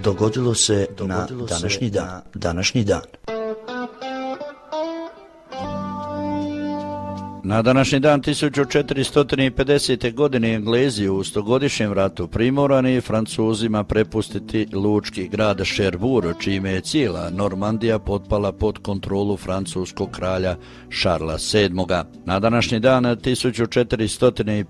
dogodilo se na današnji dan. Na današnji dan 1450. godine Englezi u stogodišnjem ratu primorani Francuzima prepustiti lučki grad Cherbourg, čime je cijela Normandija potpala pod kontrolu francuskog kralja Šarla VII. Na današnji dan 1450.